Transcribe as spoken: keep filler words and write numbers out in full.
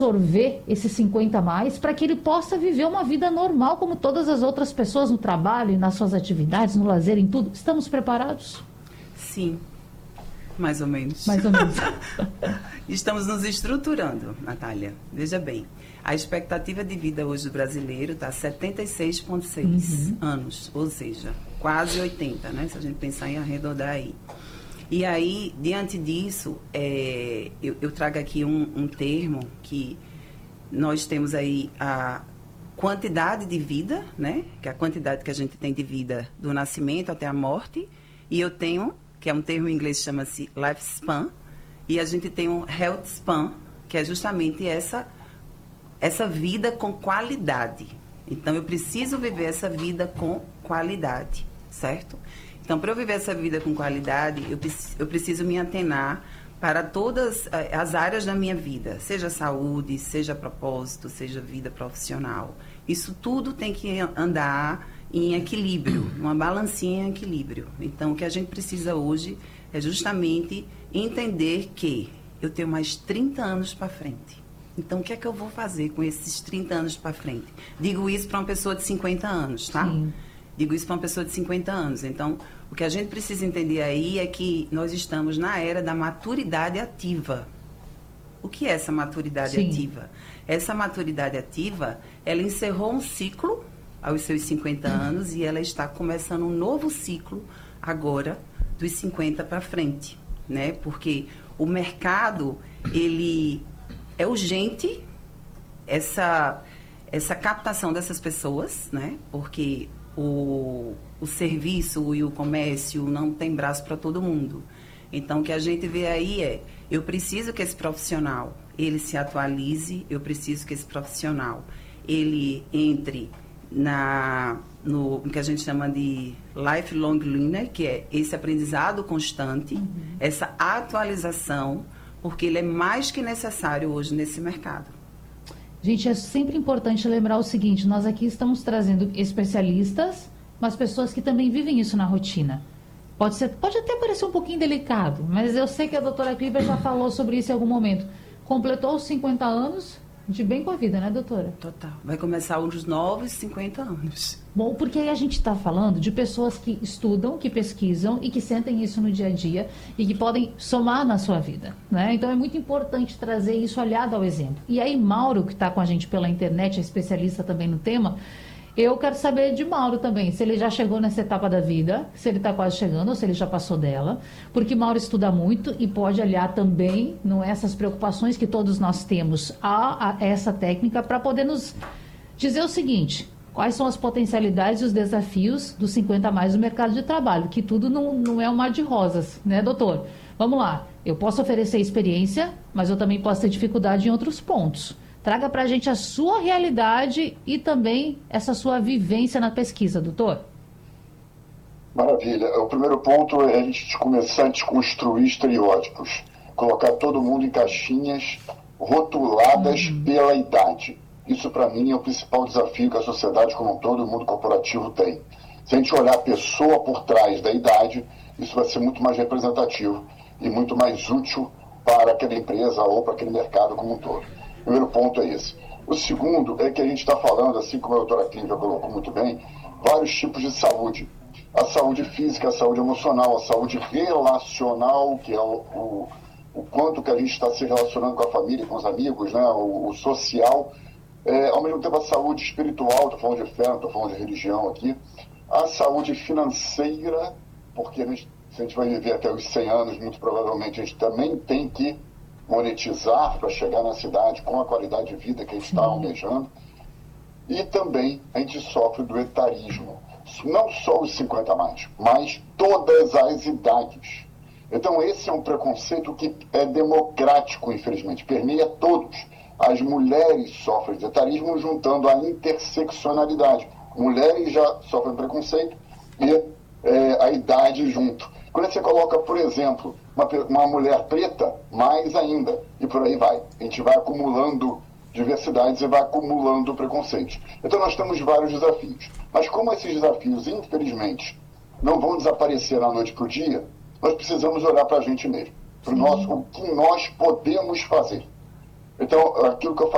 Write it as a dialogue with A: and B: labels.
A: absorver esses cinquenta a mais para que ele possa viver uma vida normal como todas as outras pessoas no trabalho, nas suas atividades, no lazer, em tudo? Estamos preparados?
B: Sim, mais ou menos.
A: Mais ou menos.
B: Estamos nos estruturando, Natália. Veja bem, a expectativa de vida hoje do brasileiro está setenta e seis vírgula seis uhum. anos, ou seja, quase oitenta, né? Se a gente pensar em arredondar aí. E aí, diante disso, é, eu, eu trago aqui um, um termo que nós temos aí a quantidade de vida, né? Que é a quantidade que a gente tem de vida do nascimento até a morte. E eu tenho, que é um termo em inglês, chama-se lifespan. E a gente tem um health span, que é justamente essa, essa vida com qualidade. Então, eu preciso viver essa vida com qualidade, certo? Então, para eu viver essa vida com qualidade, eu, eu preciso me antenar para todas as áreas da minha vida, seja saúde, seja propósito, seja vida profissional. Isso tudo tem que andar em equilíbrio, uma balancinha em equilíbrio. Então, o que a gente precisa hoje é justamente entender que eu tenho mais trinta anos para frente. Então, o que é que eu vou fazer com esses trinta anos para frente? Digo isso para uma pessoa de cinquenta anos, tá?
A: Sim.
B: Digo isso para uma pessoa de cinquenta anos. Então, o que a gente precisa entender aí é que nós estamos na era da maturidade ativa. O que é essa maturidade
A: Sim.
B: ativa? Essa maturidade ativa, ela encerrou um ciclo aos seus cinquenta anos e ela está começando um novo ciclo agora, dos cinquenta para frente, né? Porque o mercado, ele é urgente, essa, essa captação dessas pessoas, né? Porque o, o serviço e o comércio não tem braço para todo mundo. Então, o que a gente vê aí é, eu preciso que esse profissional, ele se atualize, eu preciso que esse profissional, ele entre na, no, no que a gente chama de lifelong learner, que é esse aprendizado constante, uhum. essa atualização, porque ele é mais que necessário hoje nesse mercado.
A: Gente, é sempre importante lembrar o seguinte, nós aqui estamos trazendo especialistas, mas pessoas que também vivem isso na rotina. Pode ser, pode até parecer um pouquinho delicado, mas eu sei que a doutora Clívia já falou sobre isso em algum momento. Completou os cinquenta anos de bem com a vida, né, doutora?
B: Total. Vai começar uns novos cinquenta anos.
A: Bom, porque aí a gente está falando de pessoas que estudam, que pesquisam e que sentem isso no dia a dia e que podem somar na sua vida, né? Então é muito importante trazer isso aliado ao exemplo. E aí Mauro, que está com a gente pela internet, é especialista também no tema, eu quero saber de Mauro também, se ele já chegou nessa etapa da vida, se ele está quase chegando ou se ele já passou dela, porque Mauro estuda muito e pode aliar também, não é, essas preocupações que todos nós temos a, a essa técnica para poder nos dizer o seguinte, quais são as potencialidades e os desafios dos cinquenta a mais do mercado de trabalho, que tudo não, não é um mar de rosas, né, doutor? Vamos lá, eu posso oferecer experiência, mas eu também posso ter dificuldade em outros pontos. Traga para a gente a sua realidade e também essa sua vivência na pesquisa, doutor.
C: Maravilha. O primeiro ponto é a gente começar a desconstruir estereótipos. Colocar todo mundo em caixinhas rotuladas uhum. pela idade. Isso, para mim, é o principal desafio que a sociedade como um todo, o mundo corporativo tem. Se a gente olhar a pessoa por trás da idade, isso vai ser muito mais representativo e muito mais útil para aquela empresa ou para aquele mercado como um todo. O primeiro ponto é esse. O segundo é que a gente está falando, assim como a doutora Clívia colocou muito bem, vários tipos de saúde. A saúde física, a saúde emocional, a saúde relacional, que é o, o, o quanto que a gente está se relacionando com a família, com os amigos, né? o, o social. É, ao mesmo tempo a saúde espiritual, estou falando de fé, não estou falando de religião aqui. A saúde financeira, porque a gente, se a gente vai viver até os cem anos, muito provavelmente a gente também tem que monetizar para chegar na cidade com a qualidade de vida que a gente está almejando. E também a gente sofre do etarismo. Não só os cinquenta a mais, mas todas as idades. Então esse é um preconceito que é democrático, infelizmente, permeia todos. As mulheres sofrem de etarismo juntando a interseccionalidade. Mulheres já sofrem preconceito e é, a idade junto. Quando você coloca, por exemplo, uma, uma mulher preta, mais ainda, e por aí vai. A gente vai acumulando diversidades e vai acumulando preconceitos. Então nós temos vários desafios. Mas como esses desafios, infelizmente, não vão desaparecer da noite para o dia, nós precisamos olhar para a gente mesmo. Para o nosso, o que nós podemos fazer. Então, aquilo que eu falei,